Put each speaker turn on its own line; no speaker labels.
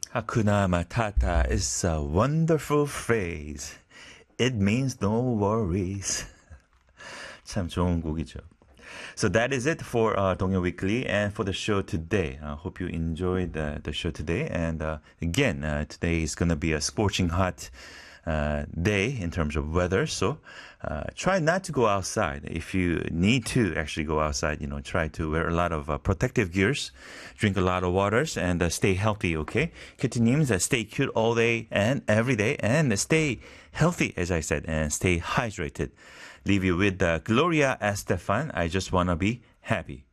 Hakuna Matata is a wonderful phrase. It means no worries. 참 좋은 곡이죠. So that is it for 동요 Weekly and for the show today. I hope you enjoyed the show today. And again, today is going to be a scorching hot day in terms of weather. So try not to go outside. If you need to actually go outside, try to wear a lot of protective gears, drink a lot of waters, and stay healthy, okay? 큐티님, stay cute all day and every day, and stay healthy, as I said, and stay hydrated. Leave you with Gloria Estefan. I just want to be happy.